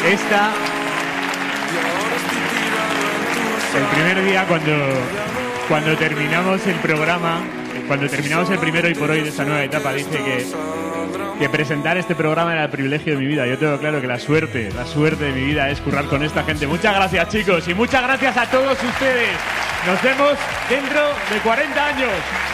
Esta, el primer día cuando terminamos el programa, cuando terminamos el primero y por hoy de esta nueva etapa, dije que presentar este programa era el privilegio de mi vida. Yo tengo claro que la suerte de mi vida es currar con esta gente. Muchas gracias, chicos, y muchas gracias a todos ustedes. Nos vemos dentro de 40 años.